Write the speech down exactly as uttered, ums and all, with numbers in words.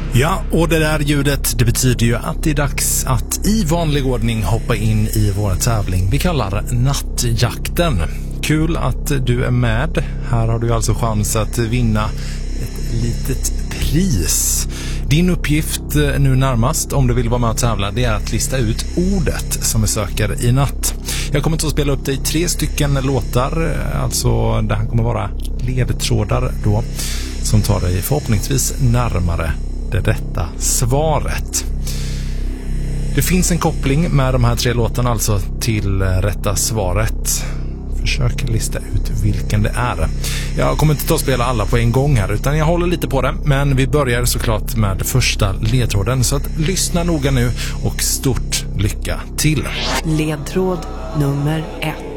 Ja, och det där ljudet, det betyder ju att det är dags att i vanlig ordning hoppa in i vår tävling vi kallar Nattjakten. Kul att du är med. Här har du alltså chans att vinna ett litet pris. Din uppgift nu närmast, om du vill vara med och tävla, det är att lista ut ordet som vi söker i natt. Jag kommer att spela upp dig tre stycken låtar, alltså det här kommer vara ledtrådar då, som tar dig förhoppningsvis närmare det rätta svaret. Det finns en koppling med de här tre låtarna alltså till rätta svaret. Försök lista ut vilken det är. Jag kommer inte ta och spela alla på en gång här, utan jag håller lite på det. Men vi börjar såklart med första ledtråden, så att lyssna noga nu och stort lycka till. Ledtråd nummer ett.